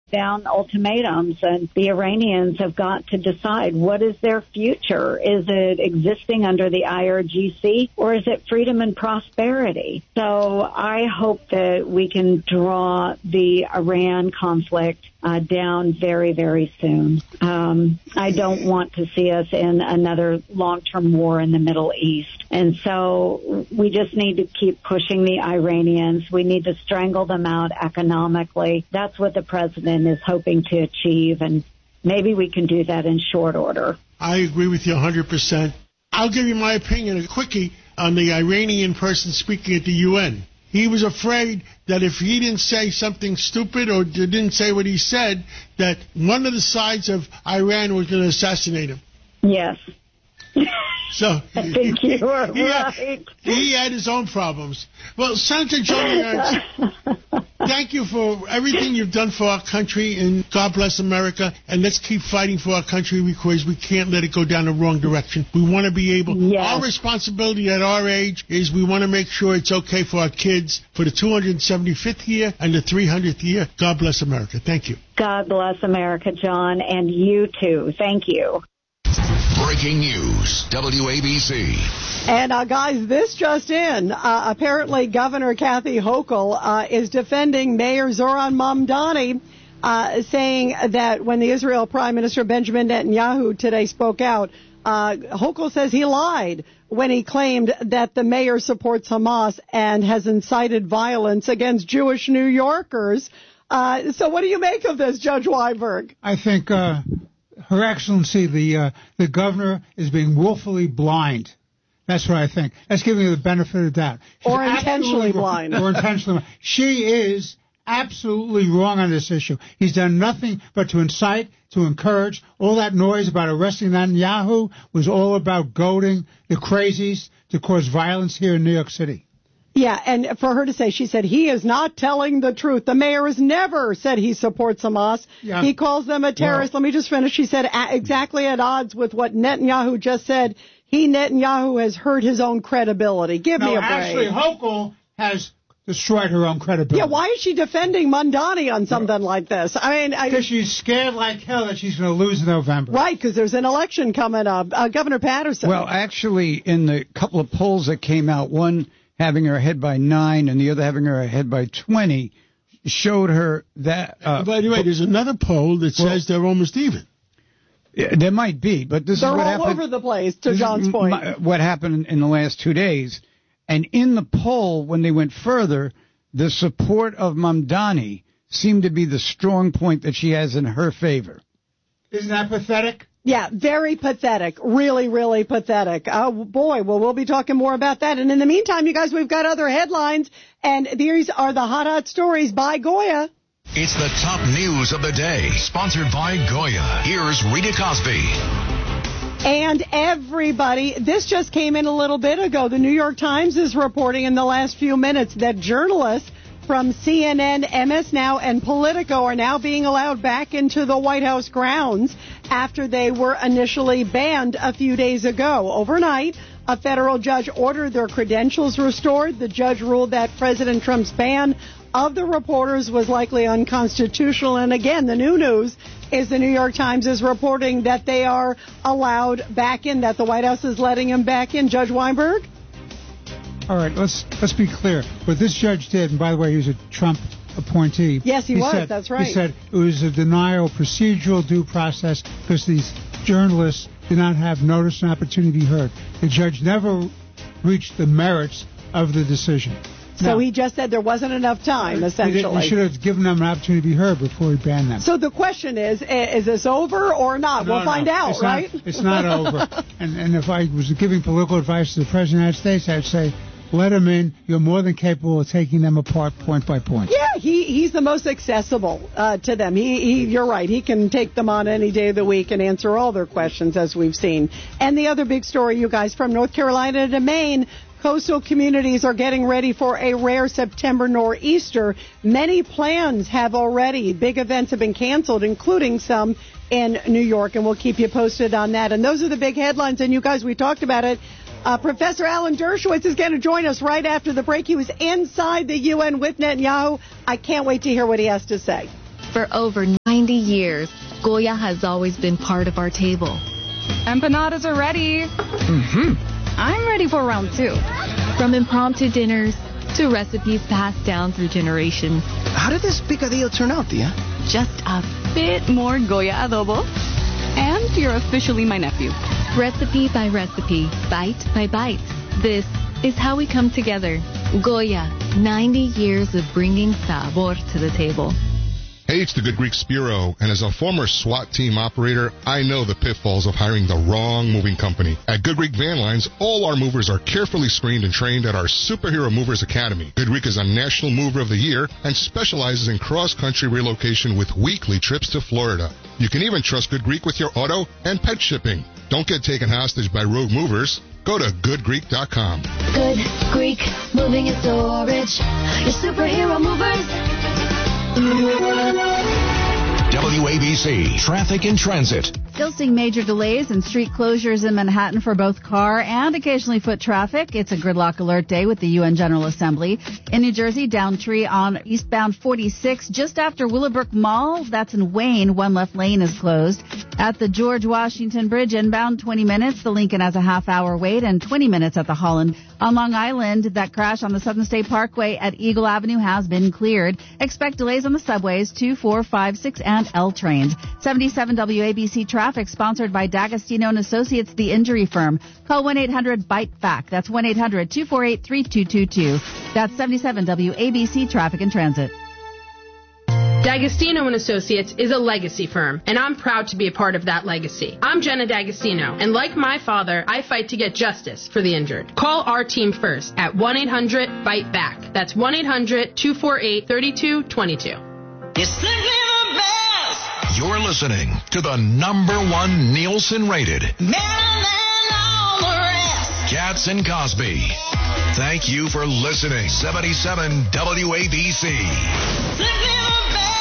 down ultimatums, and the Iranians have got to decide what is their future. Is it existing under the IRGC, or is it freedom and prosperity? So I hope that we can draw the Iran conflict down very, very soon. I don't want to see us in another long-term war in the Middle East. And so we just need to keep pushing the Iranians. We need to strangle them out economically. That's what the president is hoping to achieve, and maybe we can do that in short order. I agree with you 100%. I'll give you my opinion, a quickie, on the Iranian person speaking at the UN. He was afraid that if he didn't say something stupid or didn't say what he said, that one of the sides of Iran was going to assassinate him. Yes. So I think you are right. He had his own problems. Well, Senator Joni Ernst, thank you for everything you've done for our country, and God bless America. And let's keep fighting for our country, because we can't let it go down the wrong direction. We want to be able, our responsibility at our age is we want to make sure it's okay for our kids for the 275th year and the 300th year. God bless America. Thank you. God bless America, John, and you too. Thank you. Breaking news, WABC. And, guys, this just in. Apparently, Governor Kathy Hochul is defending Mayor Zoran Mamdani, saying that when the Israel Prime Minister Benjamin Netanyahu today spoke out, Hochul says he lied when he claimed that the mayor supports Hamas and has incited violence against Jewish New Yorkers. So what do you make of this, Judge Weinberg? I think Her Excellency, the governor, is being willfully blind. That's what I think. That's giving her the benefit of the doubt. Or intentionally blind. Or intentionally blind. She is absolutely wrong on this issue. He's done nothing but to incite, to encourage. All that noise about arresting Netanyahu was all about goading the crazies to cause violence here in New York City. Yeah, and for her to say, she said, he is not telling the truth. The mayor has never said he supports Hamas. Yeah. He calls them a terrorist. Let me just finish. She said exactly at odds with what Netanyahu just said. Netanyahu has hurt his own credibility. Give me a break. Actually, Hochul has destroyed her own credibility. Yeah, why is she defending Mamdani on something like this? I mean, because she's scared like hell that she's going to lose in November. Right, because there's an election coming up. Governor Patterson. Well, actually, in the couple of polls that came out, one having her ahead by 9 and the other having her ahead by 20, showed her that... by the way, there's another poll that says they're almost even. Yeah, there might be, but this they're is what all happened. Over the place, to John's point. What happened in the last 2 days. And in the poll, when they went further, the support of Mamdani seemed to be the strong point that she has in her favor. Isn't that pathetic? Yeah, very pathetic. Really, really pathetic. Oh, boy. Well, we'll be talking more about that. And in the meantime, you guys, we've got other headlines. And these are the hot stories by Goya. It's the top news of the day, sponsored by Goya. Here's Rita Cosby. And everybody, this just came in a little bit ago. The New York Times is reporting in the last few minutes that journalists from CNN, MS Now, and Politico are now being allowed back into the White House grounds after they were initially banned a few days ago. Overnight, a federal judge ordered their credentials restored. The judge ruled that President Trump's ban of the reporters was likely unconstitutional. And again, the new news is the New York Times is reporting that they are allowed back in, that the White House is letting them back in. Judge Weinberg? All right, let's be clear. What this judge did, and by the way, he was a Trump appointee. Yes, he was. That's right. He said it was a denial of procedural due process because these journalists did not have notice and opportunity to be heard. The judge never reached the merits of the decision. So he just said there wasn't enough time, essentially. He should have given them an opportunity to be heard before he banned them. So the question is this over or not? We'll find out, it's right? It's not over. And if I was giving political advice to the President of the United States, I'd say, let him in. You're more than capable of taking them apart point by point. Yeah, he's the most accessible to them. You're right. He can take them on any day of the week and answer all their questions, as we've seen. And the other big story, you guys, from North Carolina to Maine, coastal communities are getting ready for a rare September nor'easter. Many plans have already. Big events have been canceled, including some in New York, and we'll keep you posted on that. And those are the big headlines. And you guys, we talked about it. Professor Alan Dershowitz is going to join us right after the break. He was inside the UN with Netanyahu. I can't wait to hear what he has to say. For over 90 years, Goya has always been part of our table. Empanadas are ready. I'm ready for round 2. From impromptu dinners to recipes passed down through generations. How did this picadillo turn out, Tia? Just a bit more Goya adobo. And you're officially my nephew. Recipe by recipe, bite by bite. This is how we come together. Goya, 90 years of bringing sabor to the table. Hey, it's the Good Greek Spiro, and as a former SWAT team operator, I know the pitfalls of hiring the wrong moving company. At Good Greek Van Lines, all our movers are carefully screened and trained at our Superhero Movers Academy. Good Greek is a National Mover of the Year and specializes in cross-country relocation with weekly trips to Florida. You can even trust Good Greek with your auto and pet shipping. Don't get taken hostage by rogue movers. Go to goodgreek.com. Good Greek Moving and Storage. Your superhero movers. WABC Traffic and Transit. Still seeing major delays and street closures in Manhattan for both car and occasionally foot traffic. It's a gridlock alert day with the UN General Assembly. In New Jersey, Downtree on eastbound 46 just after Willowbrook Mall. That's in Wayne. One left lane is closed. At the George Washington Bridge, inbound 20 minutes. The Lincoln has a half-hour wait and 20 minutes at the Holland. On Long Island, that crash on the Southern State Parkway at Eagle Avenue has been cleared. Expect delays on the subways, 2, 4, 5, 6, and L trains. 77 WABC Traffic, sponsored by D'Agostino & Associates, the injury firm. Call 1-800-BITE-BACK. That's 1-800-248-3222. That's 77 WABC Traffic and Transit. D'Agostino & Associates is a legacy firm, and I'm proud to be a part of that legacy. I'm Jenna D'Agostino, and like my father, I fight to get justice for the injured. Call our team first at 1-800-BITE-BACK. That's 1-800-248-3222. It's simply the best. You're listening to the #1 Nielsen-rated Better than all the rest. Katz and Cosby. Thank you for listening. 77 WABC. Simply the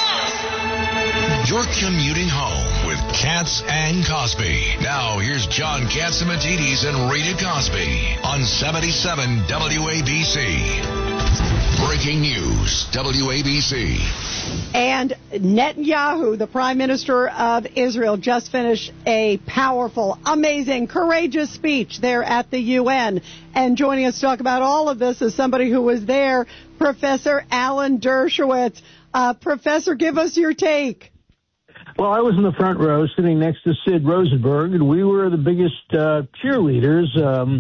You're commuting home with Katz and Cosby. Now, here's John Katzimatidis and Rita Cosby on 77 WABC. Breaking news, WABC. And Netanyahu, the Prime Minister of Israel, just finished a powerful, amazing, courageous speech there at the UN. And joining us to talk about all of this is somebody who was there, Professor Alan Dershowitz. Professor, give us your take. Well, I was in the front row sitting next to Sid Rosenberg, and we were the biggest cheerleaders.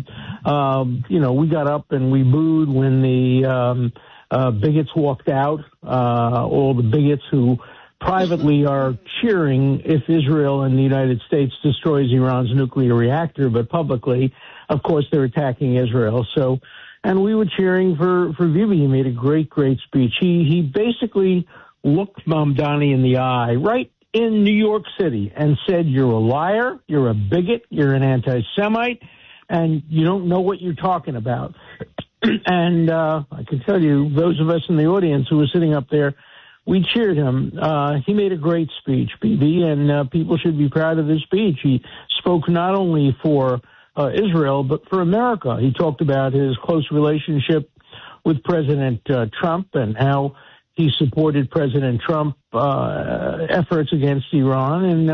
We got up and we booed when the bigots walked out, all the bigots who privately are cheering if Israel and the United States destroys Iran's nuclear reactor, but publicly, of course, they're attacking Israel. So, and we were cheering for Bibi. He made a great, great speech. He basically looked Mamdani in the eye, right in New York City, and said, you're a liar, you're a bigot, you're an anti-Semite, and you don't know what you're talking about. And I can tell you, those of us in the audience who were sitting up there, we cheered him. He made a great speech, Bibi, and people should be proud of his speech. He spoke not only for Israel, but for America. He talked about his close relationship with President Trump and how he supported President Trump efforts against Iran. And,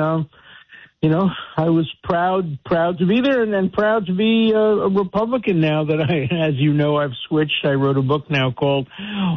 I was proud to be there and proud to be a Republican now that as you know, I've switched. I wrote a book now called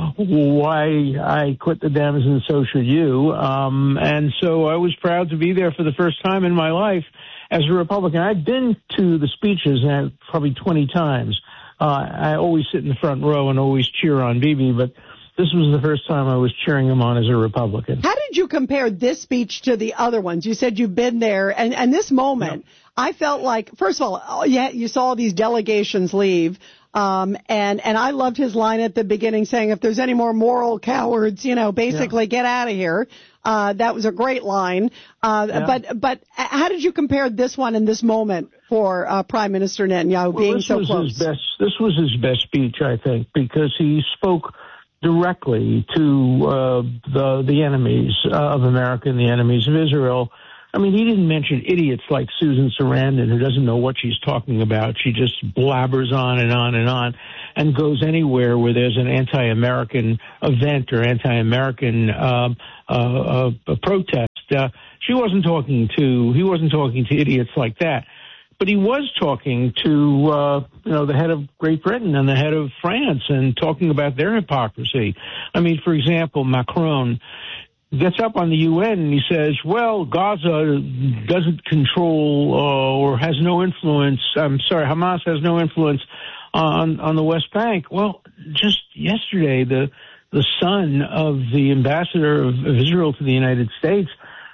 Why I Quit the Dems and So Should You. And so I was proud to be there for the first time in my life as a Republican. I've been to the speeches probably 20 times. I always sit in the front row and always cheer on Bibi, but this was the first time I was cheering him on as a Republican. How did you compare this speech to the other ones? You said you've been there, and this moment, yep. I felt like, first of all, you saw these delegations leave, and I loved his line at the beginning saying, if there's any more moral cowards, basically get out of here. That was a great line. But how did you compare this one and this moment for Prime Minister Netanyahu being so close? This was his best speech, I think, because he spoke directly to the enemies of America and the enemies of Israel. I mean, he didn't mention idiots like Susan Sarandon, who doesn't know what she's talking about. She just blabbers on and on and on and goes anywhere where there's an anti-American event or anti-American protest. he wasn't talking to idiots like that. But he was talking to, the head of Great Britain and the head of France and talking about their hypocrisy. I mean, for example, Macron gets up on the UN and he says, well, Gaza doesn't control or has no influence. Hamas has no influence on the West Bank. Well, just yesterday, the son of the ambassador of Israel to the United States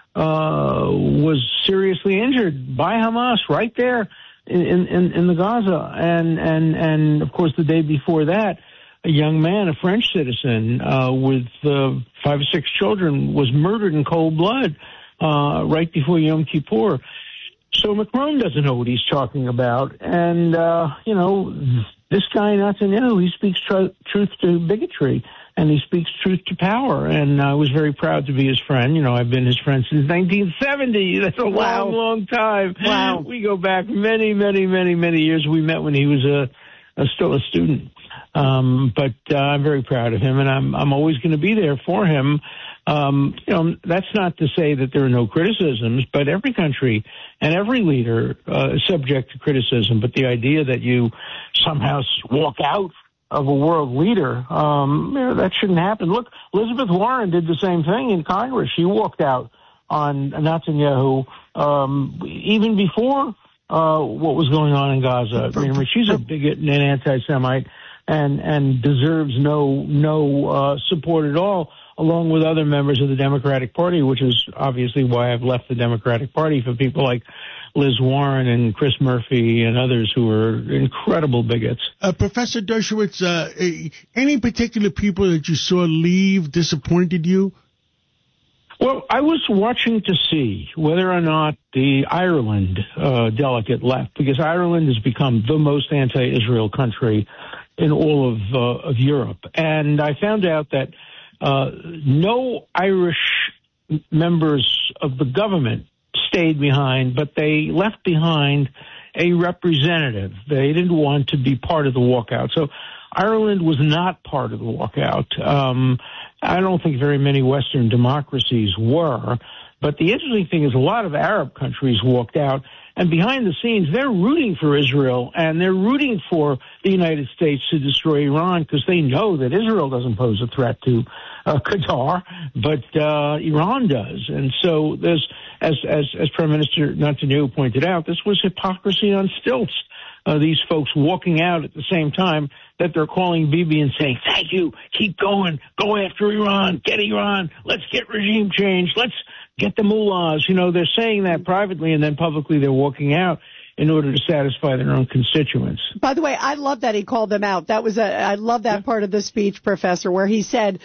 was seriously injured by Hamas right there in the Gaza. And of course, the day before that, a young man, a French citizen, with 5 or 6 children, was murdered in cold blood right before Yom Kippur. So Macron doesn't know what he's talking about. And, this guy, Netanyahu, he speaks truth to bigotry, and he speaks truth to power. And I was very proud to be his friend. I've been his friend since 1970. That's a long, long time. Wow. We go back many, many, many, many years. We met when he was still a student. But I'm very proud of him, and I'm always going to be there for him. That's not to say that there are no criticisms, but every country and every leader is subject to criticism. But the idea that you somehow walk out of a world leader, that shouldn't happen. Look, Elizabeth Warren did the same thing in Congress. She walked out on Netanyahu even before what was going on in Gaza. She's a bigot and an anti-Semite and deserves no support at all, along with other members of the Democratic Party, which is obviously why I've left the Democratic Party for people like Liz Warren and Chris Murphy and others who are incredible bigots. Professor Dershowitz, any particular people that you saw leave disappointed you? Well, I was watching to see whether or not the Ireland delegate left, because Ireland has become the most anti-Israel country in all of Europe. And I found out that no Irish members of the government stayed behind, but they left behind a representative. They didn't want to be part of the walkout. So Ireland was not part of the walkout. I don't think very many Western democracies were. But the interesting thing is a lot of Arab countries walked out, and behind the scenes, they're rooting for Israel, and they're rooting for the United States to destroy Iran because they know that Israel doesn't pose a threat to Qatar, but Iran does. And so there's, as Prime Minister Netanyahu pointed out, this was hypocrisy on stilts. These folks walking out at the same time that they're calling Bibi and saying, thank you, keep going, go after Iran, get Iran, let's get regime change, let's get the mullahs. They're saying that privately, and then publicly they're walking out in order to satisfy their own constituents. By the way, I love that he called them out. I love that part of the speech, Professor, where he said,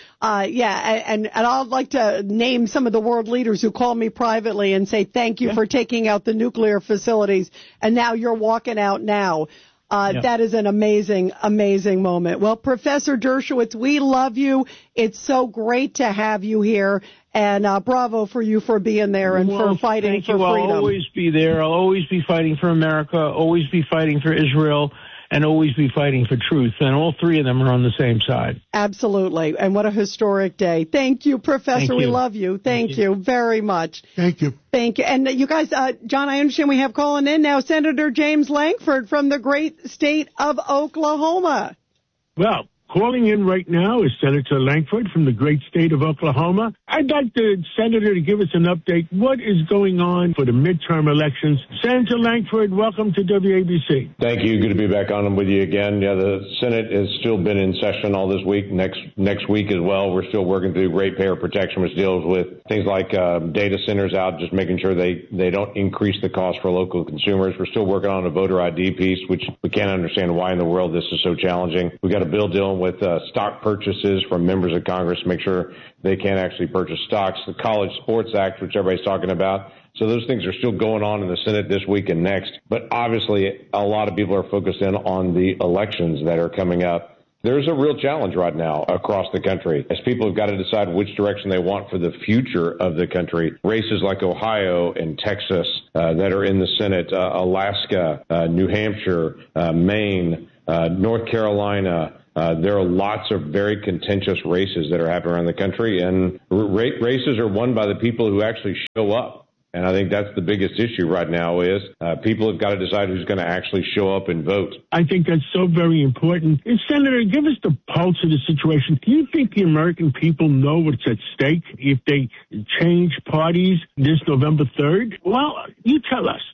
and I'd like to name some of the world leaders who call me privately and say thank you for taking out the nuclear facilities, and now you're walking out now. That is an amazing, amazing moment. Well, Professor Dershowitz, we love you. It's so great to have you here. And bravo for you for being there and for fighting for freedom. I'll always be there. I'll always be fighting for America, always be fighting for Israel, and always be fighting for truth. And all three of them are on the same side. Absolutely. And what a historic day. Thank you, Professor. Thank you. We love you. Thank you very much. Thank you. Thank you. And you guys, John, I understand we have calling in now Senator James Lankford from the great state of Oklahoma. Well, calling in right now is Senator Lankford from the great state of Oklahoma. I'd like the senator to give us an update. What is going on for the midterm elections? Senator Lankford, welcome to WABC. Thank you. Good to be back on with you again. Yeah, the Senate has still been in session all this week. Next week as well, we're still working through ratepayer protection, which deals with things like data centers out, just making sure they don't increase the cost for local consumers. We're still working on a voter ID piece, which we can't understand why in the world this is so challenging. We've got a bill dealing with stock purchases from members of Congress to make sure they can't actually purchase stocks. The College Sports Act, which everybody's talking about. So those things are still going on in the Senate this week and next. But obviously, a lot of people are focused in on the elections that are coming up. There's a real challenge right now across the country as people have got to decide which direction they want for the future of the country. Races like Ohio and Texas that are in the Senate, Alaska, New Hampshire, Maine, North Carolina, There are lots of very contentious races that are happening around the country, and races are won by the people who actually show up. And I think that's the biggest issue right now is people have got to decide who's going to actually show up and vote. I think that's so very important. And Senator, give us the pulse of the situation. Do you think the American people know what's at stake if they change parties this November 3rd? Well, you tell us.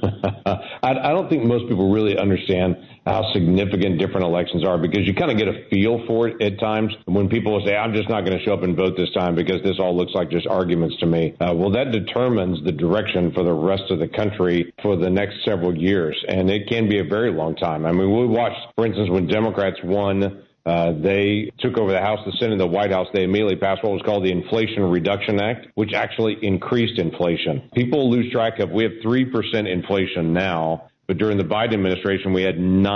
I don't think most people really understand how significant different elections are, because you kind of get a feel for it at times when people will say, I'm just not going to show up and vote this time because this all looks like just arguments to me. Well, that determines the direction for the rest of the country for the next several years, and it can be a very long time. I mean, we watched, for instance, when Democrats won, they took over the House, the Senate, and the White House. They immediately passed what was called the Inflation Reduction Act, which actually increased inflation. People lose track of, we have 3% inflation now, but during the Biden administration, we had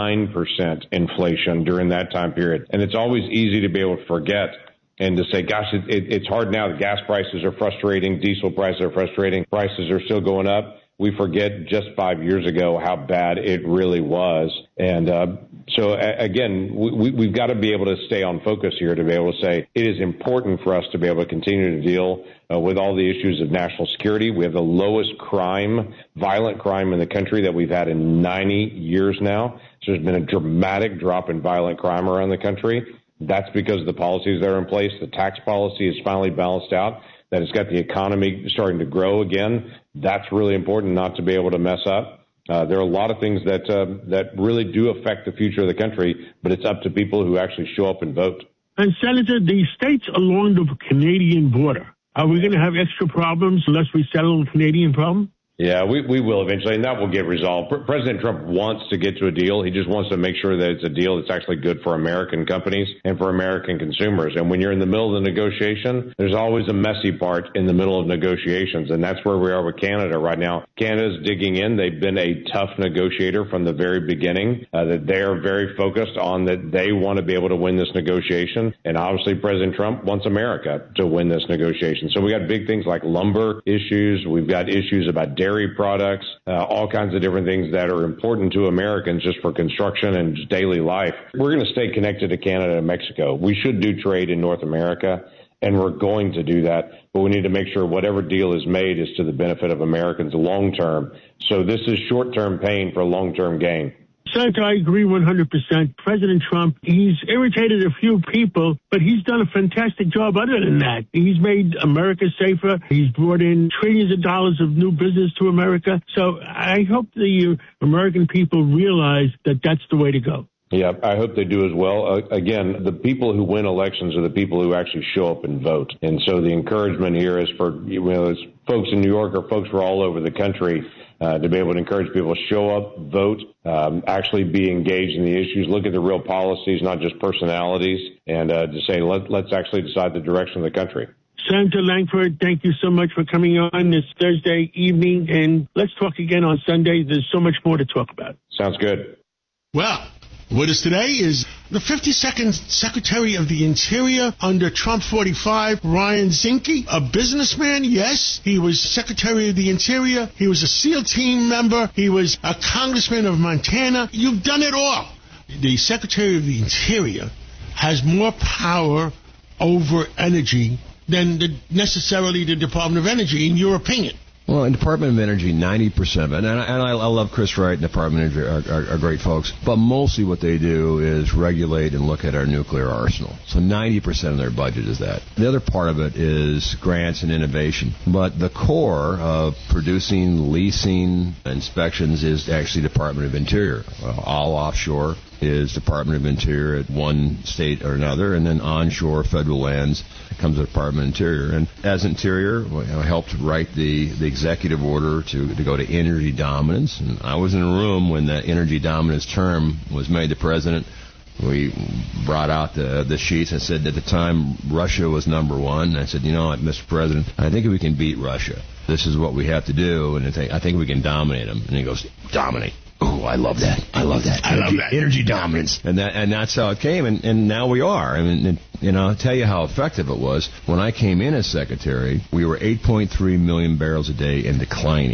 9% inflation during that time period. And it's always easy to be able to forget and to say, gosh, it's hard now. The gas prices are frustrating. Diesel prices are frustrating. Prices are still going up. We forget just 5 years ago how bad it really was. And so, again, we've got to be able to stay on focus here to be able to say it is important for us to be able to continue to deal with all the issues of national security. We have the lowest crime, violent crime in the country that we've had in 90 years now. So there's been a dramatic drop in violent crime around the country. That's because of the policies that are in place. The tax policy is finally balanced out, that it's got the economy starting to grow again. That's really important not to be able to mess up. There are a lot of things that really do affect the future of the country, but it's up to people who actually show up and vote. And, Senator, the states along the Canadian border, are we going to have extra problems unless we settle the Canadian problem? Yeah, we will eventually, and that will get resolved. President Trump wants to get to a deal. He just wants to make sure that it's a deal that's actually good for American companies and for American consumers. And when you're in the middle of the negotiation, there's always a messy part in the middle of negotiations, and that's where we are with Canada right now. Canada's digging in. They've been a tough negotiator from the very beginning, that they are very focused on that they want to be able to win this negotiation. And obviously, President Trump wants America to win this negotiation. So we got big things like lumber issues. We've got issues about dairy products, all kinds of different things that are important to Americans just for construction and just daily life. We're going to stay connected to Canada and Mexico. We should do trade in North America, and we're going to do that, but we need to make sure whatever deal is made is to the benefit of Americans long term. So this is short-term pain for long-term gain. Senator, I agree 100%. President Trump, he's irritated a few people, but he's done a fantastic job other than that. He's made America safer. He's brought in trillions of dollars of new business to America. So I hope the American people realize that that's the way to go. Yeah, I hope they do as well. Again, the people who win elections are the people who actually show up and vote. And so the encouragement here is for, as folks in New York or folks who are all over the country, to be able to encourage people to show up, vote, actually be engaged in the issues, look at the real policies, not just personalities, and to say, let's actually decide the direction of the country. Senator Lankford, thank you so much for coming on this Thursday evening, and let's talk again on Sunday. There's so much more to talk about. Sounds good. Well, with us today is the 52nd Secretary of the Interior under Trump 45, Ryan Zinke, a businessman, yes. He was Secretary of the Interior. He was a SEAL team member. He was a congressman of Montana. You've done it all. The Secretary of the Interior has more power over energy than necessarily the Department of Energy, in your opinion. Well, in Department of Energy, 90% of it, and I love Chris Wright and Department of Energy are great folks, but mostly what they do is regulate and look at our nuclear arsenal. So 90% of their budget is that. The other part of it is grants and innovation. But the core of producing, leasing, inspections is actually Department of Interior. All offshore is Department of Interior at one state or another, and then onshore federal lands comes the Department of Interior. And as Interior, I helped write the executive order to go to energy dominance. And I was in a room when that energy dominance term was made. The president, we brought out the sheets. I said at the time Russia was number one. And I said, you know what, Mr. President, I think we can beat Russia. This is what we have to do, and I think we can dominate them. And he goes, dominate. Oh, I love that. I love that. Energy dominance. And that's how it came, and now we are. I mean, I'll tell you how effective it was. When I came in as secretary, we were 8.3 million barrels a day and declining.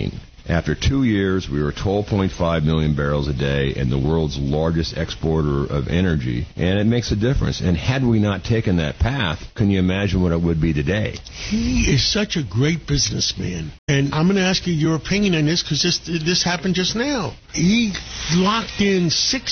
After 2 years, we were 12.5 million barrels a day and the world's largest exporter of energy, and it makes a difference. And had we not taken that path, can you imagine what it would be today? He is such a great businessman. And I'm going to ask you your opinion on this because this happened just now. He locked in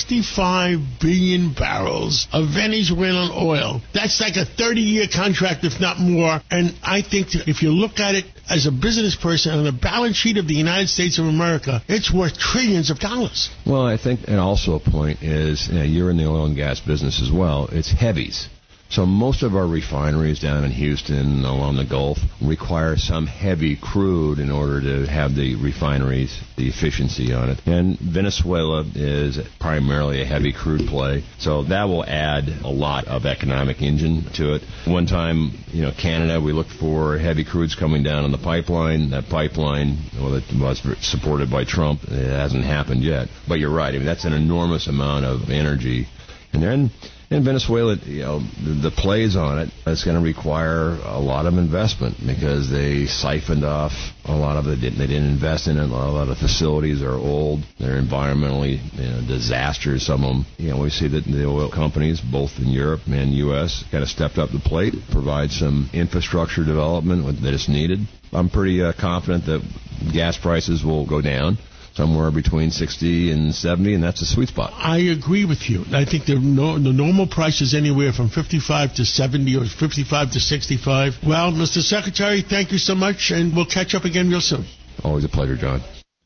65 billion barrels of Venezuelan oil. That's like a 30-year contract, if not more. And I think that if you look at it as a business person on the balance sheet of the United States of America, it's worth trillions of dollars. Well, I think, and also a point is, you're in the oil and gas business as well, it's heavies. So most of our refineries down in Houston, along the Gulf, require some heavy crude in order to have the refineries, the efficiency on it. And Venezuela is primarily a heavy crude play, so that will add a lot of economic engine to it. One time, Canada, we looked for heavy crudes coming down on the pipeline. That pipeline, well, it was supported by Trump. It hasn't happened yet. But you're right. I mean, that's an enormous amount of energy. And then in Venezuela, the plays on it, it's going to require a lot of investment because they siphoned off a lot of it. They didn't invest in it. A lot of the facilities are old. They're environmentally disasters, some of them. We see that the oil companies, both in Europe and U.S., kind of stepped up the plate, provide some infrastructure development that is needed. I'm pretty confident that gas prices will go down somewhere between 60 and 70, and that's a sweet spot. I agree with you. I think the normal price is anywhere from 55 to 70 or 55 to 65. Well, Mr. Secretary, thank you so much, and we'll catch up again real soon. Always a pleasure, John.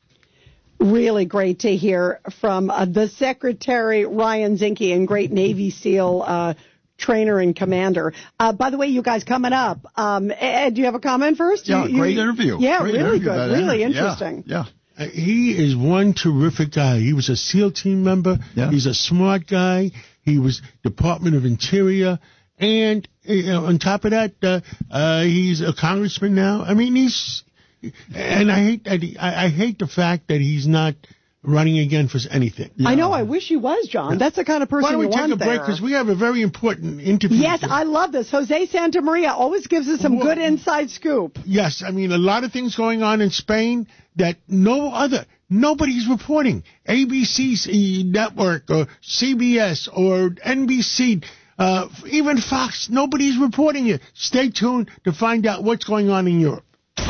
Really great to hear from the Secretary, Ryan Zinke, and great Navy SEAL trainer and commander. By the way, you guys coming up. Ed, do you have a comment first? Yeah, great interview. Yeah, great really interview, good. Really interesting. Yeah. He is one terrific guy. He was a SEAL team member. Yeah. He's a smart guy. He was Department of Interior. And on top of that, he's a congressman now. I mean, and I hate the fact that he's not running again for anything. Yeah. I know. I wish he was, John. Yeah. That's the kind of person you want there. Why don't we take a break because we have a very important interview. Yes, I love this. Jose Santa Maria always gives us some good inside scoop. Yes, I mean, a lot of things going on in Spain that nobody's reporting. ABC's network or CBS or NBC, even Fox, nobody's reporting it. Stay tuned to find out what's going on in Europe.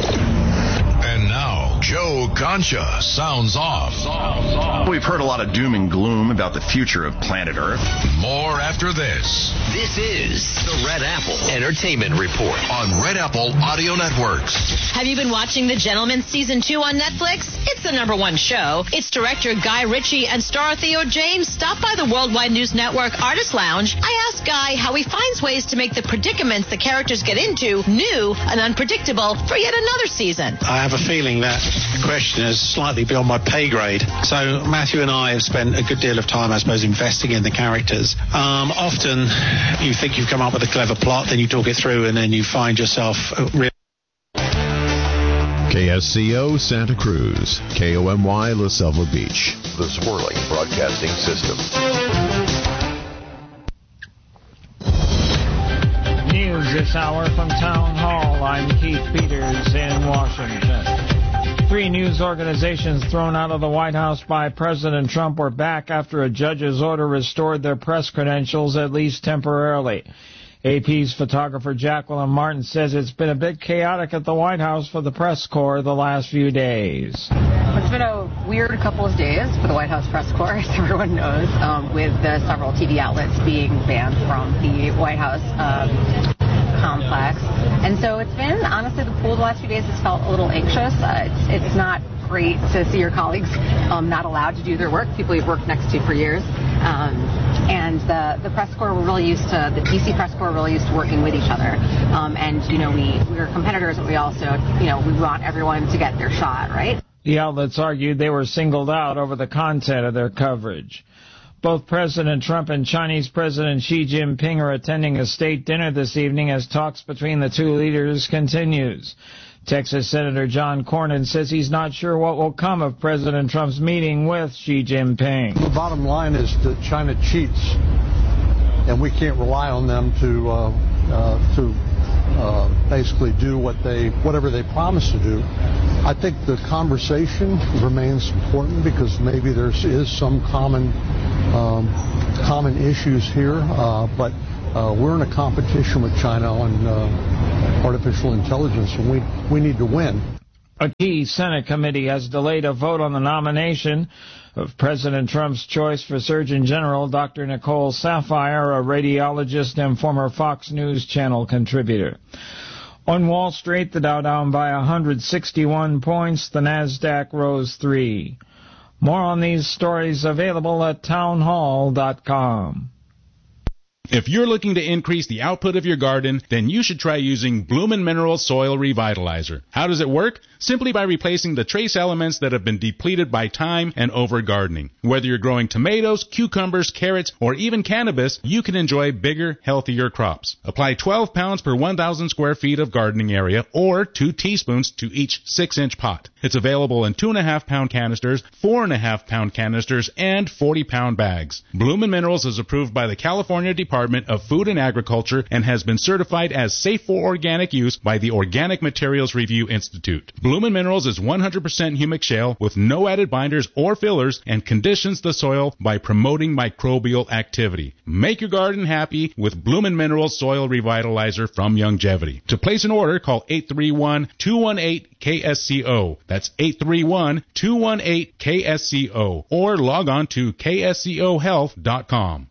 And now, Joe Concha sounds off. We've heard a lot of doom and gloom about the future of planet Earth. More after this. This is the Red Apple Entertainment Report on Red Apple Audio Networks. Have you been watching The Gentleman Season 2 on Netflix? It's the #1 show. Its director Guy Ritchie and star Theo James stopped by the Worldwide News Network Artist Lounge. I asked Guy how he finds ways to make the predicaments the characters get into new and unpredictable for yet another season. I have a feeling that question is slightly beyond my pay grade. So Matthew and I have spent a good deal of time, I suppose, investing in the characters. Often you think you've come up with a clever plot, then you talk it through, and then you find yourself KSCO Santa Cruz, KOMY La Selva Beach. The Swirling Broadcasting System. News this hour from Town Hall. I'm Keith Peters in Washington. 3 news organizations thrown out of the White House by President Trump were back after a judge's order restored their press credentials, at least temporarily. AP's photographer Jacqueline Martin says it's been a bit chaotic at the White House for the press corps the last few days. It's been a weird couple of days for the White House press corps, as everyone knows, with several TV outlets being banned from the White House complex. And so it's been, honestly, the last few days has felt a little anxious. It's not great to see your colleagues not allowed to do their work, people you've worked next to for years. And the press corps were really used to, the D.C. press corps were really used to working with each other. And, we are competitors, but we also, we want everyone to get their shot, right? The outlets argued they were singled out over the content of their coverage. Both President Trump and Chinese President Xi Jinping are attending a state dinner this evening as talks between the two leaders continues. Texas Senator John Cornyn says he's not sure what will come of President Trump's meeting with Xi Jinping. The bottom line is that China cheats, and we can't rely on them to basically do whatever they promise to do. I think the conversation remains important because maybe there is some common issues here, but we're in a competition with China on artificial intelligence, and we need to win. A key Senate committee has delayed a vote on the nomination of President Trump's choice for Surgeon General, Dr. Nicole Saphier, a radiologist and former Fox News Channel contributor. On Wall Street, the Dow down by 161 points, the Nasdaq rose 3. More on these stories available at townhall.com. If you're looking to increase the output of your garden, then you should try using Bloomin' Minerals Soil Revitalizer. How does it work? Simply by replacing the trace elements that have been depleted by time and over-gardening. Whether you're growing tomatoes, cucumbers, carrots, or even cannabis, you can enjoy bigger, healthier crops. Apply 12 pounds per 1,000 square feet of gardening area, or 2 teaspoons to each 6-inch pot. It's available in 2.5-pound canisters, 4.5-pound canisters, and 40-pound bags. Bloomin' Minerals is approved by the California Department of Food and Agriculture and has been certified as safe for organic use by the Organic Materials Review Institute. Bloomin' Minerals is 100% humic shale with no added binders or fillers and conditions the soil by promoting microbial activity. Make your garden happy with Bloomin' Minerals Soil Revitalizer from Longevity. To place an order, call 831-218-KSCO. That's 831-218-KSCO. Or log on to kscohealth.com.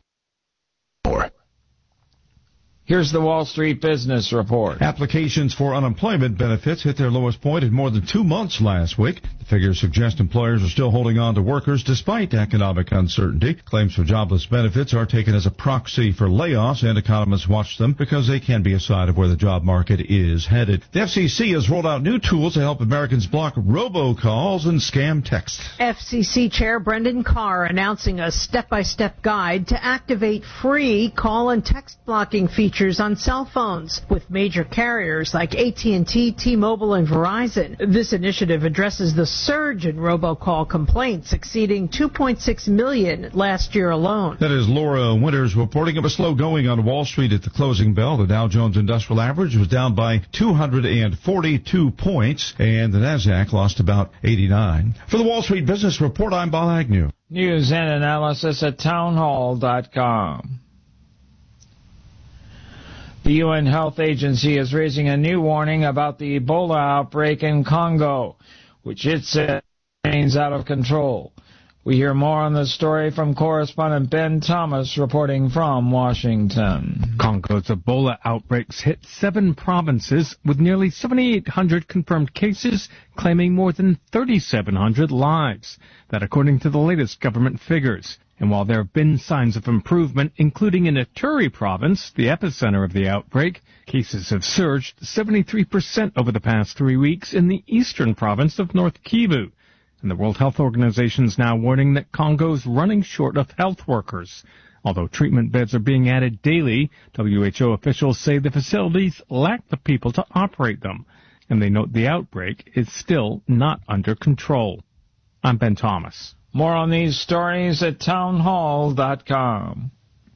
Here's the Wall Street Business Report. Applications for unemployment benefits hit their lowest point in more than 2 months last week. The figures suggest employers are still holding on to workers despite economic uncertainty. Claims for jobless benefits are taken as a proxy for layoffs, and economists watch them because they can be a sign of where the job market is headed. The FCC has rolled out new tools to help Americans block robocalls and scam texts. FCC Chair Brendan Carr announcing a step-by-step guide to activate free call and text blocking features on cell phones with major carriers like AT&T, T-Mobile, and Verizon. This initiative addresses the surge in robocall complaints, exceeding 2.6 million last year alone. That is Laura Winters reporting. It was slow going on Wall Street at the closing bell. The Dow Jones Industrial Average was down by 242 points, and the Nasdaq lost about 89. For the Wall Street Business Report, I'm Bob Agnew. News and analysis at townhall.com. The UN Health Agency is raising a new warning about the Ebola outbreak in Congo, which it says remains out of control. We hear more on the story from correspondent Ben Thomas reporting from Washington. Congo's Ebola outbreaks hit 7 provinces with nearly 7,800 confirmed cases, claiming more than 3,700 lives. That according to the latest government figures. And while there have been signs of improvement, including in Ituri province, the epicenter of the outbreak, cases have surged 73% over the past 3 weeks in the eastern province of North Kivu. And the World Health Organization is now warning that Congo's running short of health workers. Although treatment beds are being added daily, WHO officials say the facilities lack the people to operate them. And they note the outbreak is still not under control. I'm Ben Thomas. More on these stories at townhall.com.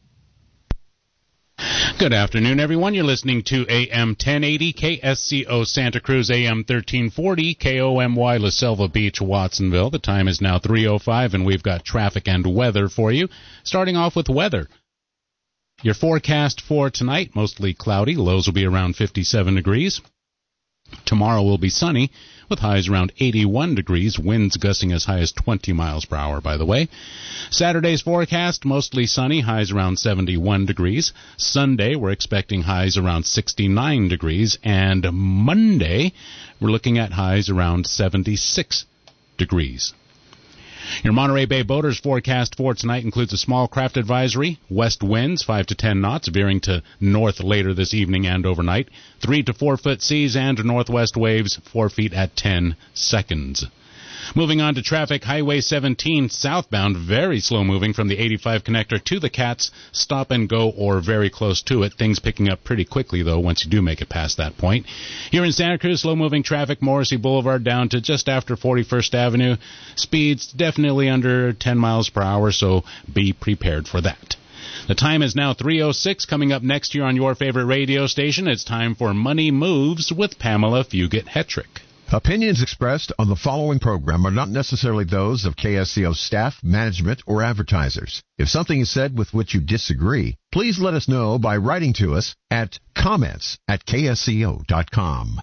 Good afternoon, everyone. You're listening to AM 1080 KSCO Santa Cruz, AM 1340 KOMY La Selva Beach, Watsonville. The time is now 3:05, and we've got traffic and weather for you. Starting off with weather. Your forecast for tonight, mostly cloudy. Lows will be around 57 degrees. Tomorrow will be sunny, with highs around 81 degrees, winds gusting as high as 20 miles per hour, by the way. Saturday's forecast, mostly sunny, highs around 71 degrees. Sunday, we're expecting highs around 69 degrees. And Monday, we're looking at highs around 76 degrees. Your Monterey Bay boaters forecast for tonight includes a small craft advisory, west winds 5 to 10 knots, veering to north later this evening and overnight, 3 to 4 foot seas, and northwest waves 4 feet at 10 seconds. Moving on to traffic, Highway 17 southbound, very slow moving from the 85 connector to the Cats, stop and go or very close to it. Things picking up pretty quickly, though, once you do make it past that point. Here in Santa Cruz, slow moving traffic, Morrissey Boulevard down to just after 41st Avenue. Speeds definitely under 10 miles per hour, so be prepared for that. The time is now 3:06. Coming up next here on your favorite radio station, it's time for Money Moves with Pamela Fugit-Hetrick. Opinions expressed on the following program are not necessarily those of KSCO staff, management, or advertisers. If something is said with which you disagree, please let us know by writing to us at comments@ksco.com.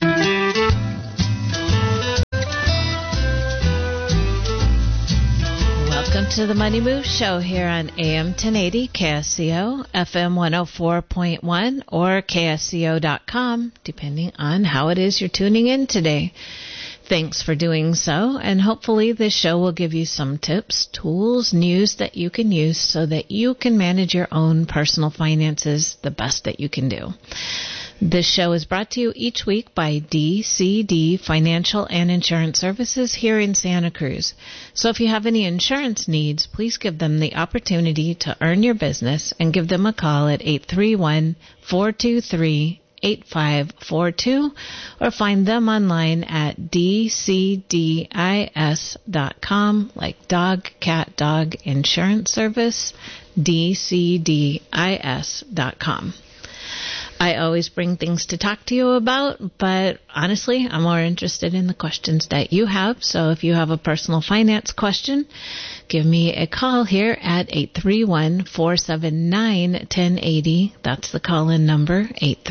Welcome to the Money Move Show here on AM 1080 KSCO, FM 104.1, or KSCO.com, depending on how it is you're tuning in today. Thanks for doing so, and hopefully this show will give you some tips, tools, news that you can use so that you can manage your own personal finances the best that you can do. This show is brought to you each week by DCD Financial and Insurance Services here in Santa Cruz. So if you have any insurance needs, please give them the opportunity to earn your business and give them a call at 831-423-8542 or find them online at dcdis.com, like dog, cat, dog insurance service, dcdis.com. I always bring things to talk to you about, but honestly, I'm more interested in the questions that you have. So if you have a personal finance question, give me a call here at 831-479-1080. That's the call-in number,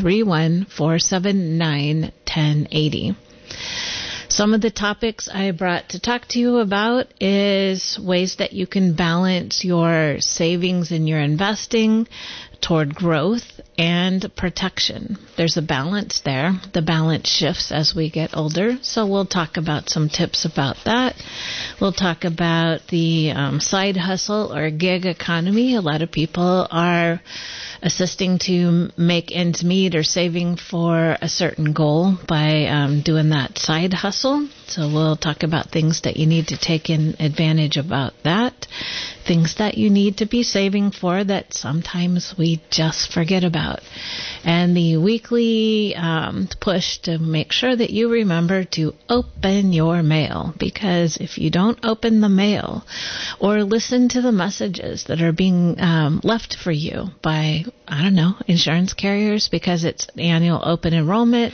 831-479-1080. Some of the topics I brought to talk to you about is ways that you can balance your savings and your investing toward growth and protection. There's a balance there. The balance shifts as we get older, so we'll talk about some tips about that. We'll talk about the side hustle or gig economy. A lot of people are assisting to make ends meet or saving for a certain goal by doing that side hustle. So we'll talk about things that you need to take in advantage about that, things that you need to be saving for that sometimes we just forget about, and the weekly push to make sure that you remember to open your mail, because if you don't open the mail or listen to the messages that are being left for you by, I don't know, insurance carriers because it's annual open enrollment,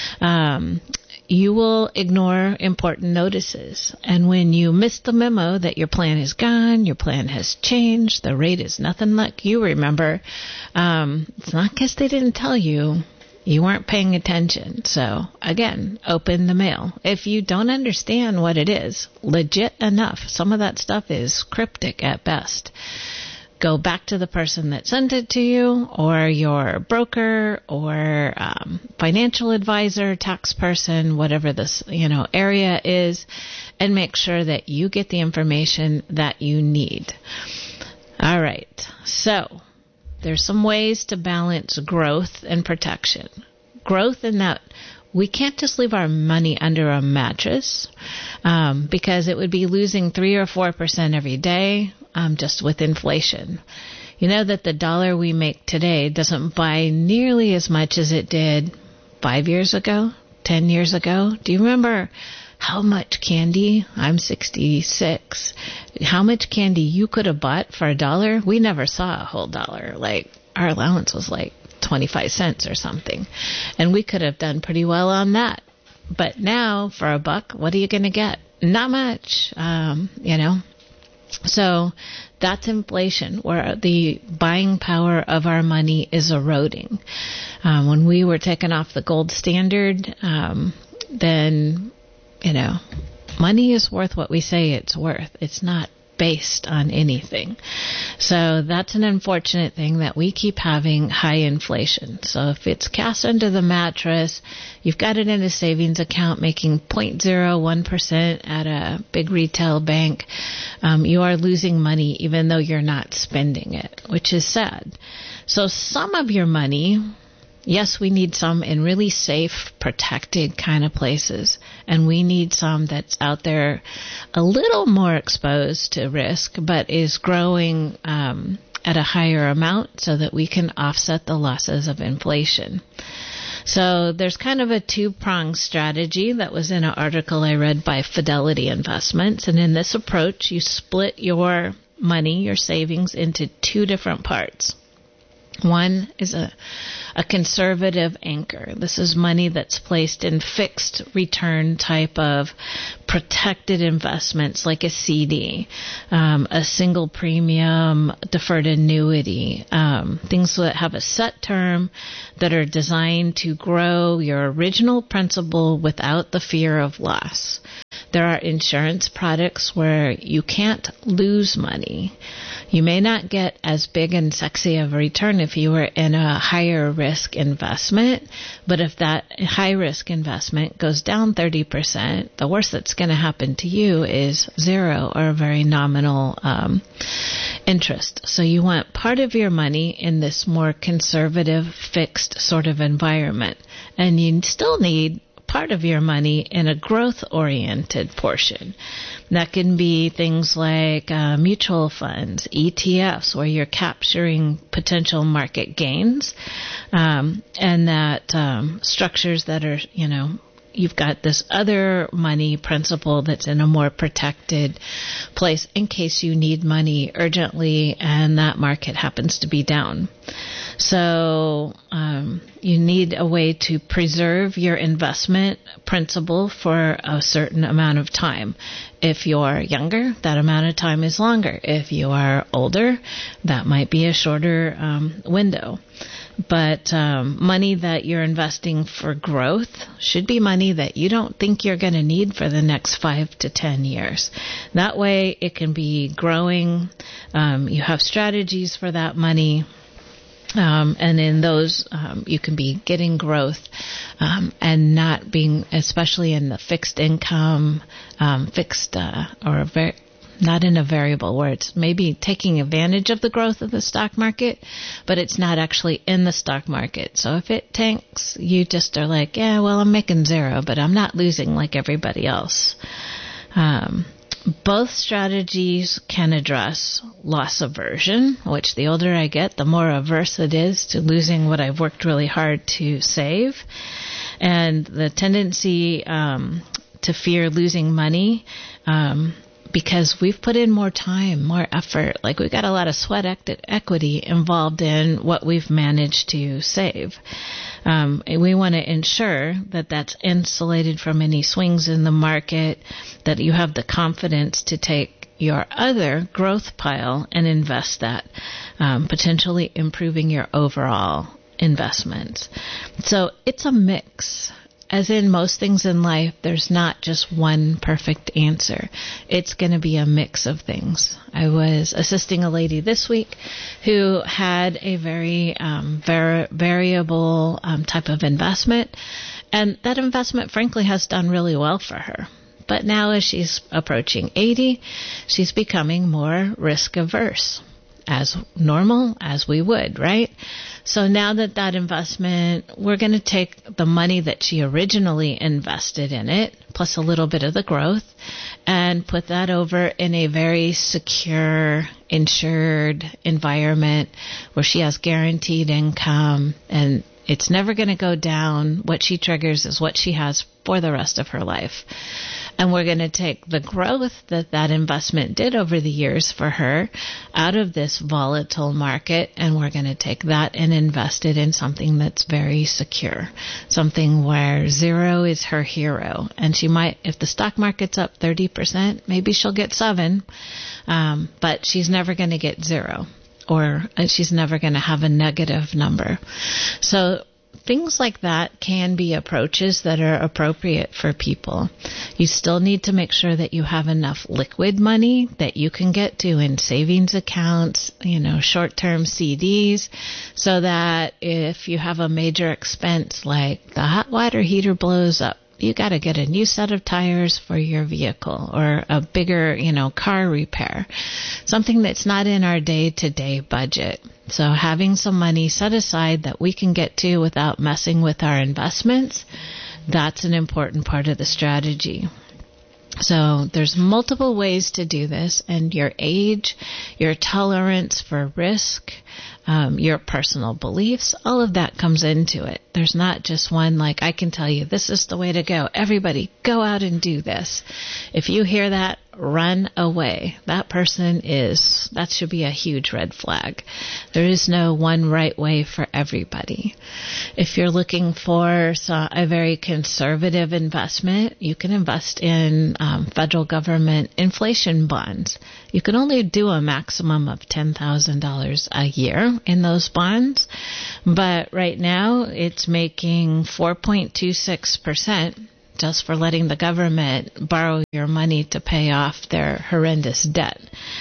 you will ignore important notices. And when you miss the memo that your plan is gone, your plan has changed, the rate is nothing like you remember, it's not because they didn't tell you. You weren't paying attention. So, again, open the mail. If you don't understand what it is, legit enough, some of that stuff is cryptic at best. Go back to the person that sent it to you, or your broker, or financial advisor, tax person, whatever this area is, and make sure that you get the information that you need. All right. So there's some ways to balance growth and protection. Growth in that we can't just leave our money under a mattress because it would be losing 3 or 4% every day. Just with inflation. You know that the dollar we make today doesn't buy nearly as much as it did 5 years ago, 10 years ago. Do you remember how much candy? I'm 66. How much candy you could have bought for $1? We never saw a whole dollar. Like, our allowance was like 25 cents or something. And we could have done pretty well on that. But now, for $1, what are you going to get? Not much, So that's inflation, where the buying power of our money is eroding. When we were taken off the gold standard, then, money is worth what we say it's worth. It's not based on anything. So that's an unfortunate thing, that we keep having high inflation. So if it's cast under the mattress, you've got it in a savings account making 0.01% at a big retail bank, you are losing money even though you're not spending it, which is sad. So some of your money, yes, we need some in really safe, protected kind of places, and we need some that's out there a little more exposed to risk, but is growing at a higher amount so that we can offset the losses of inflation. So there's kind of a two-pronged strategy that was in an article I read by Fidelity Investments, and in this approach, you split your money, your savings, into two different parts. One is a conservative anchor. This is money that's placed in fixed return type of protected investments like a CD, a single premium deferred annuity, things that have a set term that are designed to grow your original principal without the fear of loss. There are insurance products where you can't lose money. You may not get as big and sexy of a return if you were in a higher risk investment, but if that high risk investment goes down 30%, the worst that's going to happen to you is zero or a very nominal interest. So you want part of your money in this more conservative, fixed sort of environment, and you still need part of your money in a growth-oriented portion. That can be things like mutual funds, ETFs, where you're capturing potential market gains, and that structures that are, you've got this other money principle that's in a more protected place in case you need money urgently and that market happens to be down. So you need a way to preserve your investment principal for a certain amount of time. If you're younger, that amount of time is longer. If you are older, that might be a shorter window. But money that you're investing for growth should be money that you don't think you're going to need for the next 5 to 10 years. That way it can be growing. You have strategies for that money. And in those, you can be getting growth and not being, especially in the fixed income, not in a variable where it's maybe taking advantage of the growth of the stock market, but it's not actually in the stock market. So if it tanks, you just are like, yeah, well, I'm making zero, but I'm not losing like everybody else. Both strategies can address loss aversion, which the older I get, the more averse it is to losing what I've worked really hard to save. And the tendency to fear losing money because we've put in more time, more effort. Like we've got a lot of sweat equity involved in what we've managed to save. We want to ensure that that's insulated from any swings in the market, that you have the confidence to take your other growth pile and invest that, potentially improving your overall investments. So it's a mix. As in most things in life, there's not just one perfect answer. It's going to be a mix of things. I was assisting a lady this week who had a very variable type of investment, and that investment, frankly, has done really well for her. But now as she's approaching 80, she's becoming more risk averse, as normal as we would, right? So now that investment, we're going to take the money that she originally invested in it, plus a little bit of the growth, and put that over in a very secure, insured environment where she has guaranteed income, and it's never going to go down. What she triggers is what she has for the rest of her life. And we're going to take the growth that investment did over the years for her out of this volatile market, and we're going to take that and invest it in something that's very secure, something where zero is her hero. And she might, if the stock market's up 30%, maybe she'll get 7, but she's never going to get 0, or she's never going to have a negative number. So things like that can be approaches that are appropriate for people. You still need to make sure that you have enough liquid money that you can get to in savings accounts, short-term CDs, so that if you have a major expense like the hot water heater blows up, you got to get a new set of tires for your vehicle, or a bigger, car repair, something that's not in our day-to-day budget. So having some money set aside that we can get to without messing with our investments, that's an important part of the strategy. So there's multiple ways to do this, and your age, your tolerance for risk, your personal beliefs, all of that comes into it. There's not just one, like, I can tell you this is the way to go. Everybody go out and do this. If you hear that run away. That should be a huge red flag. There is no one right way for everybody. If you're looking for a very conservative investment, you can invest in federal government inflation bonds. You can only do a maximum of $10,000 a year in those bonds, but right now it's making 4.26%. just for letting the government borrow your money to pay off their horrendous debt.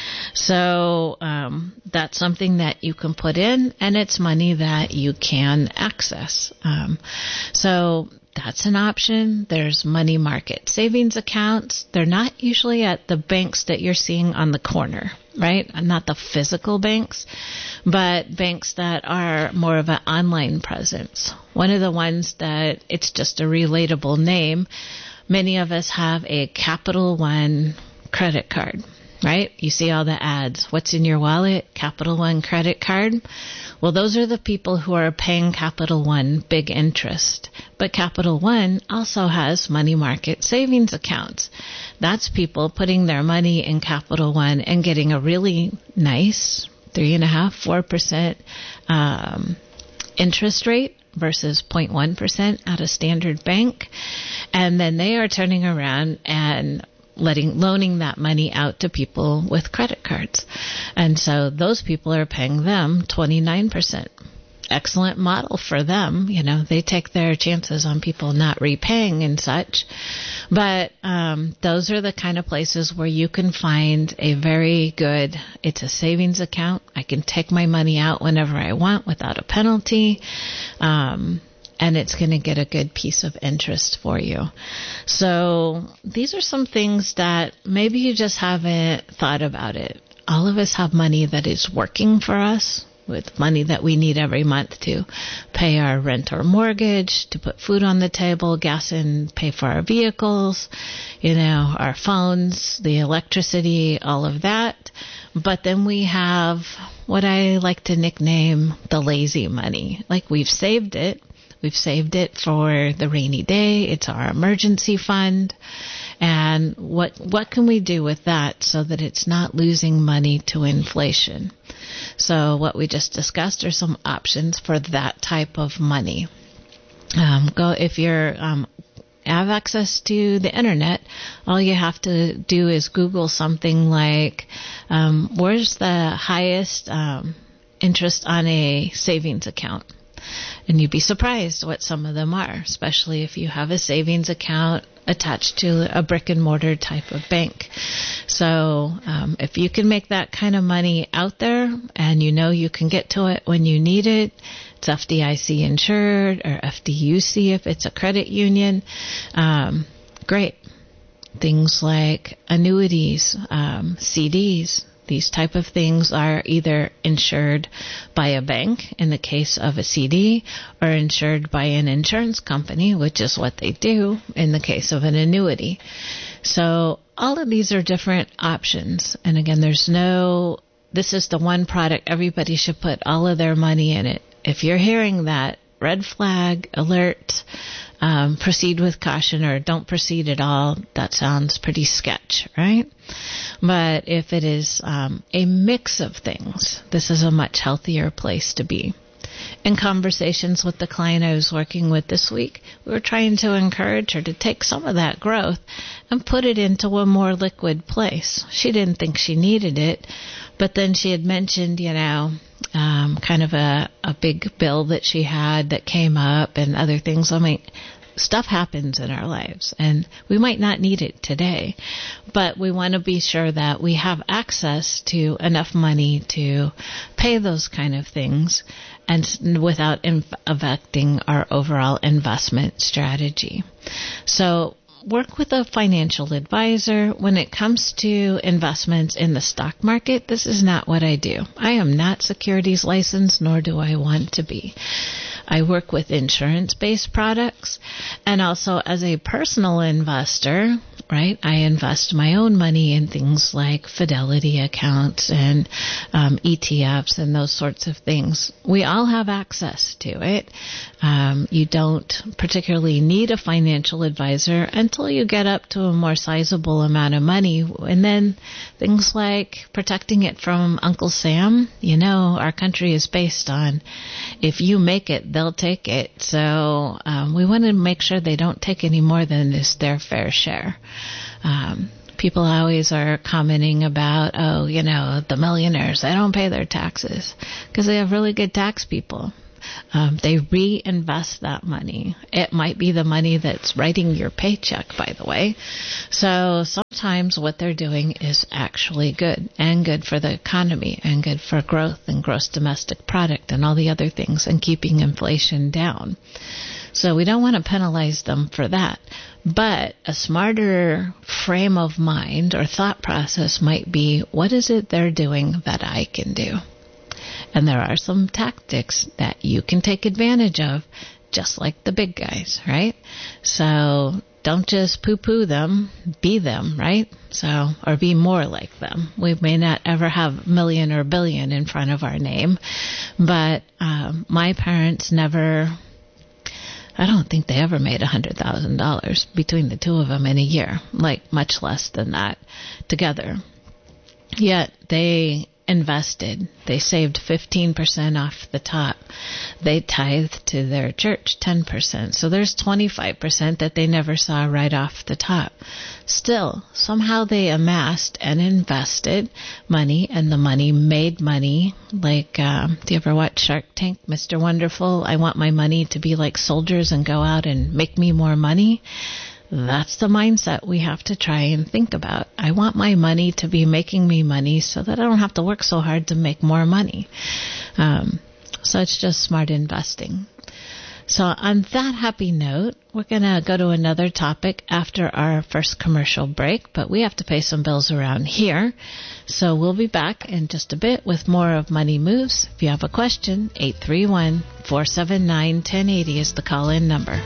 So that's something that you can put in, and it's money that you can access. So that's an option. There's money market savings accounts. They're not usually at the banks that you're seeing on the corner, right? Not the physical banks, but banks that are more of an online presence. One of the ones that it's just a relatable name, many of us have a Capital One credit card, right? You see all the ads. What's in your wallet? Capital One credit card. Well, those are the people who are paying Capital One big interest. But Capital One also has money market savings accounts. That's people putting their money in Capital One and getting a really nice 3.5%, 4% interest rate versus 0.1% at a standard bank. And then they are turning around and loaning that money out to people with credit cards. And so those people are paying them 29%. Excellent model for them. You know, they take their chances on people not repaying and such. But those are the kind of places where you can find a very good, it's a savings account. I can take my money out whenever I want without a penalty. And it's going to get a good piece of interest for you. So these are some things that maybe you just haven't thought about it. All of us have money that is working for us, with money that we need every month to pay our rent or mortgage, to put food on the table, gas and pay for our vehicles, our phones, the electricity, all of that. But then we have what I like to nickname the lazy money. Like we've saved it. We've saved it for the rainy day. It's our emergency fund. And what can we do with that so that it's not losing money to inflation? So what we just discussed are some options for that type of money. If you're have access to the internet, all you have to do is Google something like, where's the highest interest on a savings account? And you'd be surprised what some of them are, especially if you have a savings account attached to a brick and mortar type of bank. So if you can make that kind of money out there and you can get to it when you need it, it's FDIC insured or FDUC if it's a credit union, great. Things like annuities, CDs, these type of things are either insured by a bank in the case of a CD or insured by an insurance company, which is what they do in the case of an annuity. So all of these are different options. And again, this is the one product everybody should put all of their money in it. If you're hearing that, red flag, alert, proceed with caution or don't proceed at all, that sounds pretty sketch, right? But if it is a mix of things, this is a much healthier place to be. In conversations with the client I was working with this week, we were trying to encourage her to take some of that growth and put it into a more liquid place. She didn't think she needed it, but then she had mentioned, kind of a big bill that she had that came up and other things. I mean, stuff happens in our lives and we might not need it today, but we want to be sure that we have access to enough money to pay those kind of things and without affecting our overall investment strategy. So work with a financial advisor. When it comes to investments in the stock market, this is not what I do. I am not securities licensed, nor do I want to be. I work with insurance-based products, and also as a personal investor, right, I invest my own money in things like Fidelity accounts and ETFs and those sorts of things. We all have access to it. You don't particularly need a financial advisor until you get up to a more sizable amount of money. And then things like protecting it from Uncle Sam, you know, our country is based on if you make it, they'll take it. So we want to make sure they don't take any more than is their fair share. People always are commenting about, oh, you know, the millionaires, they don't pay their taxes because they have really good tax people. They reinvest that money. It might be the money that's writing your paycheck, by the way. So sometimes what they're doing is actually good, and good for the economy, and good for growth and gross domestic product and all the other things, and keeping inflation down. So we don't want to penalize them for that. But a smarter frame of mind or thought process might be, what is it they're doing that I can do? And there are some tactics that you can take advantage of, just like the big guys, right? So don't just poo-poo them, be them, right? So, or be more like them. We may not ever have million or billion in front of our name, but my parents never, I don't think they ever made $100,000 between the two of them in a year, like much less than that together. Yet they invested. They saved 15% off the top. They tithed to their church 10%. So there's 25% that they never saw right off the top. Still, somehow they amassed and invested money, and the money made money. Like, do you ever watch Shark Tank, Mr. Wonderful? I want my money to be like soldiers and go out and make me more money. That's the mindset we have to try and think about. I want my money to be making me money so that I don't have to work so hard to make more money. So it's just smart investing. So on that happy note, we're going to go to another topic after our first commercial break, but we have to pay some bills around here. So we'll be back in just a bit with more of Money Moves. If you have a question, 831-479-1080 is the call-in number.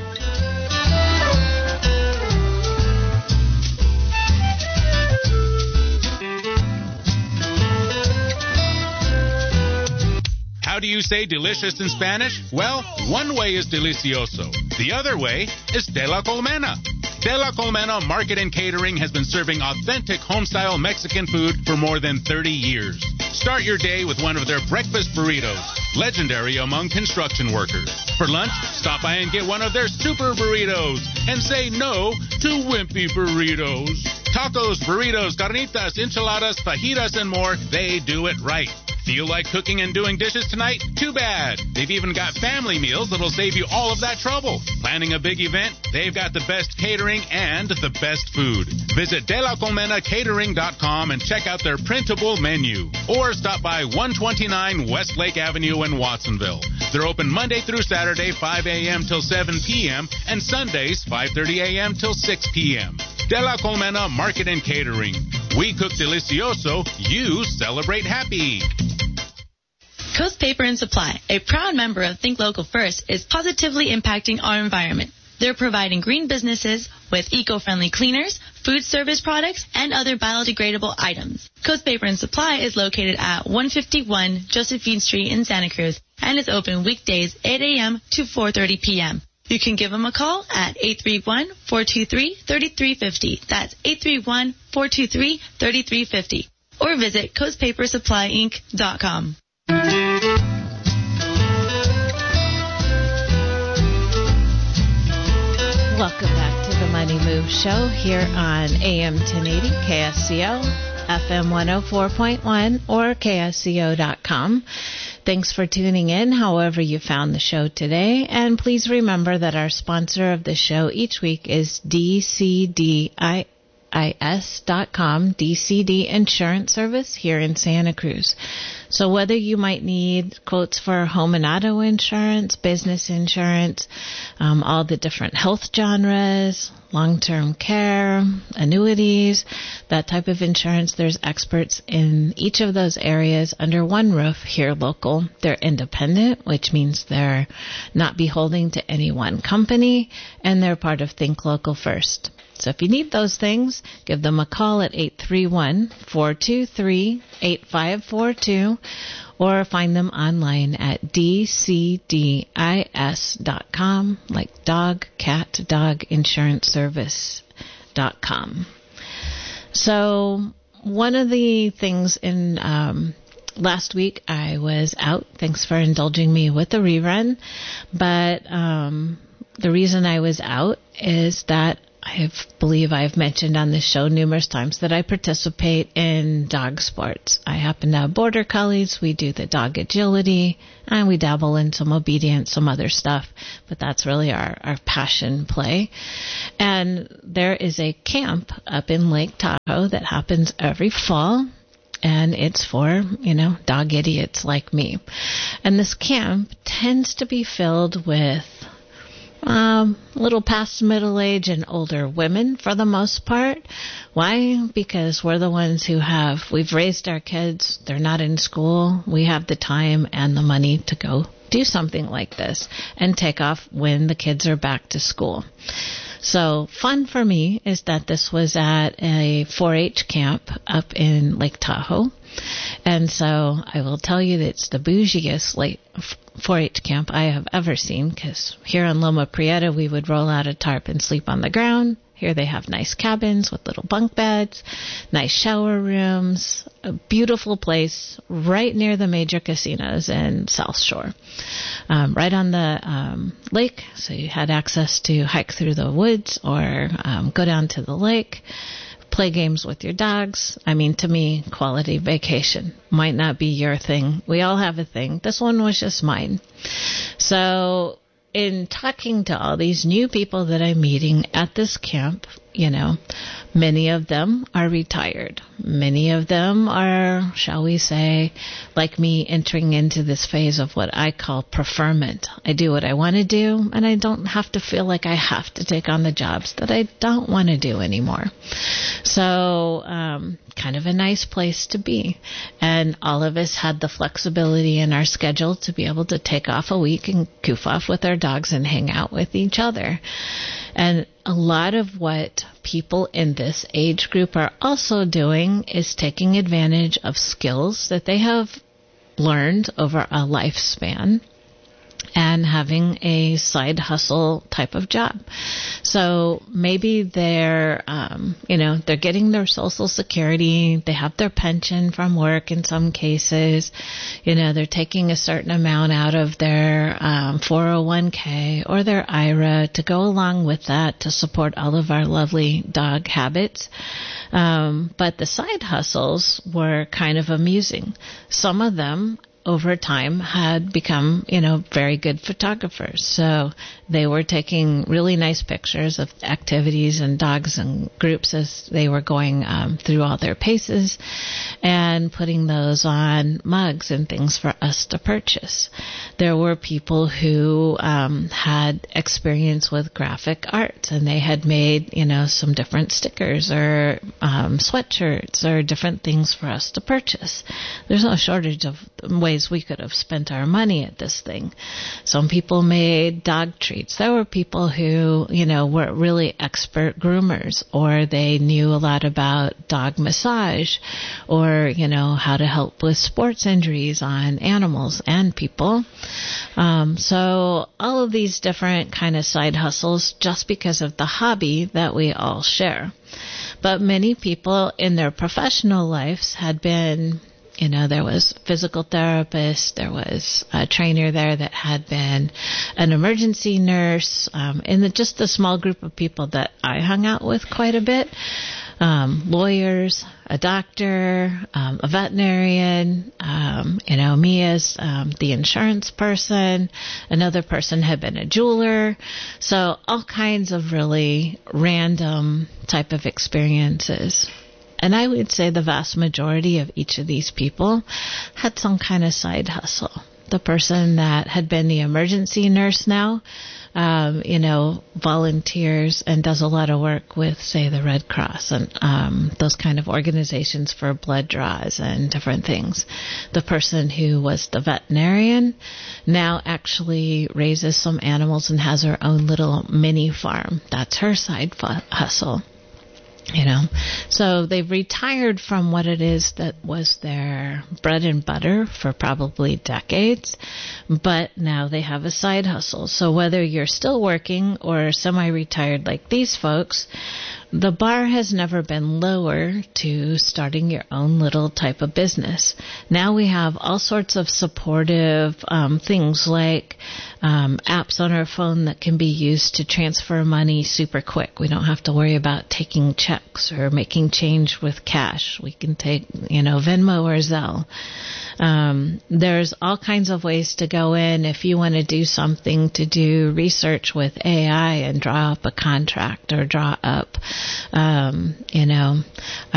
How do you say delicious in Spanish? Well, one way is delicioso. The other way is de la Colmena. De la Colmena Market and Catering has been serving authentic home-style Mexican food for more than 30 years. Start your day with one of their breakfast burritos, legendary among construction workers. For lunch, stop by and get one of their super burritos and say no to wimpy burritos. Tacos, burritos, carnitas, enchiladas, fajitas, and more, they do it right. Feel like cooking and doing dishes tonight? Too bad. They've even got family meals that'll save you all of that trouble. Planning a big event? They've got the best catering and the best food. Visit delacolmenacatering.com and check out their printable menu. Or stop by 129 Westlake Avenue in Watsonville. They're open Monday through Saturday, 5 a.m. till 7 p.m. and Sundays, 5:30 a.m. till 6 p.m. De la Colmena Market and Catering. We cook delicioso, you celebrate happy. Coast Paper and Supply, a proud member of Think Local First, is positively impacting our environment. They're providing green businesses with eco-friendly cleaners, food service products, and other biodegradable items. Coast Paper and Supply is located at 151 Josephine Street in Santa Cruz and is open weekdays 8 a.m. to 4:30 p.m. You can give them a call at 831-423-3350. That's 831-423-3350. Or visit coastpapersupplyinc.com. Welcome back to the Money Move Show here on AM 1080 KSCO, FM 104.1, or KSCO.com. Thanks for tuning in, however you found the show today. And please remember that our sponsor of the show each week is DCDI DCD Insurance Service here in Santa Cruz. So whether you might need quotes for home and auto insurance, business insurance, all the different health genres, long-term care, annuities, that type of insurance, there's experts in each of those areas under one roof here local. They're independent, which means they're not beholden to any one company, and they're part of Think Local First. So if you need those things, give them a call at 831-423-8542 or find them online at dcdis.com, like dog, cat, dog insurance service.com. So one of the things in last week I was out. Thanks for indulging me with the rerun. But the reason I was out is that I believe I've mentioned on this show numerous times that I participate in dog sports. I happen to have border collies. We do the dog agility, and we dabble in some obedience, some other stuff, but that's really our passion play. And there is a camp up in Lake Tahoe that happens every fall, and it's for, dog idiots like me. And this camp tends to be filled with little past middle age and older women for the most part. Why? Because we're the ones we've raised our kids. They're not in school. We have the time and the money to go do something like this and take off when the kids are back to school. So fun for me is that this was at a 4-H camp up in Lake Tahoe. And so I will tell you that it's the bougiest 4-H camp I have ever seen, because here in Loma Prieta we would roll out a tarp and sleep on the ground. Here they have nice cabins with little bunk beds, nice shower rooms, a beautiful place right near the major casinos in South Shore, right on the lake. So you had access to hike through the woods or go down to the lake, play games with your dogs. I mean, to me, quality vacation. Might not be your thing. We all have a thing. This one was just mine. So in talking to all these new people that I'm meeting at this camp, many of them are retired. Many of them are, shall we say, like me, entering into this phase of what I call preferment. I do what I want to do, and I don't have to feel like I have to take on the jobs that I don't want to do anymore. So, kind of a nice place to be. And all of us had the flexibility in our schedule to be able to take off a week and goof off with our dogs and hang out with each other. And a lot of what people in this age group are also doing is taking advantage of skills that they have learned over a lifespan and having a side hustle type of job. So maybe they're getting their Social Security, they have their pension from work in some cases, they're taking a certain amount out of their 401k or their IRA to go along with that to support all of our lovely dog habits. But the side hustles were kind of amusing. Some of them over time had become, very good photographers. So they were taking really nice pictures of activities and dogs and groups as they were going through all their paces and putting those on mugs and things for us to purchase. There were people who had experience with graphic arts, and they had made, some different stickers or sweatshirts or different things for us to purchase. There's no shortage of ways we could have spent our money at this thing. Some people made dog treats. There were people who, were really expert groomers, or they knew a lot about dog massage, or, how to help with sports injuries on animals and people. So all of these different kind of side hustles just because of the hobby that we all share. But many people in their professional lives had been, there was physical therapist, there was a trainer there that had been an emergency nurse, and just the small group of people that I hung out with quite a bit. lawyers, a doctor, a veterinarian, me as the insurance person. Another person had been a jeweler. So all kinds of really random type of experiences. And I would say the vast majority of each of these people had some kind of side hustle. The person that had been the emergency nurse now, volunteers and does a lot of work with, say, the Red Cross and those kind of organizations for blood draws and different things. The person who was the veterinarian now actually raises some animals and has her own little mini farm. That's her side hustle. So they've retired from what it is that was their bread and butter for probably decades, but now they have a side hustle. So whether you're still working or semi-retired like these folks, the bar has never been lower to starting your own little type of business. Now we have all sorts of supportive things like apps on our phone that can be used to transfer money super quick. We don't have to worry about taking checks or making change with cash. We can take, Venmo or Zelle. There's all kinds of ways to go in if you want to do something to do research with AI and draw up a contract or draw up, a